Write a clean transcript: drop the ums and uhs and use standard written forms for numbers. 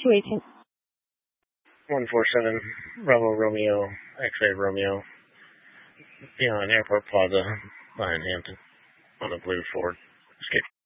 situation? 147 Bravo Romeo, X-ray Romeo, beyond Airport Plaza, behind Hampton, on a blue Ford Escape.